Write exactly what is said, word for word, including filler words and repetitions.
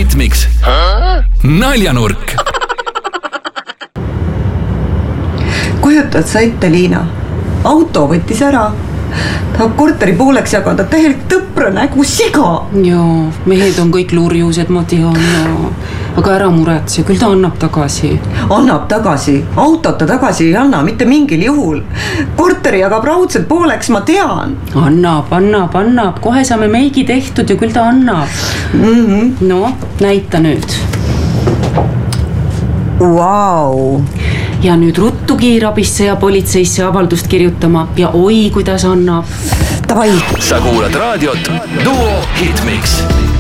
Hitmix naljanurk. Kujutad sa ette, Liina? Auto võttis ära. Tahab korteri pooleks jagada, täielik tõpra nägu siga. Jaa, mehed on kõik lurjused, ma tean. Ja. Aga ära muretse, küll ta annab tagasi. Annab tagasi, autot ta tagasi ei anna, mitte mingil juhul. Korteri jagab raudselt pooleks, ma tean. Annab, annab, annab, kohe saame meigi tehtud ja küll ta annab. Mm-hmm. No, näita nüüd. Vau. Ja nüüd ruttu kiirabisse ja politseisse avaldust kirjutama ja oi, kuidas annab. Tavai. Sa kuulad raadiot Duo Hitmix.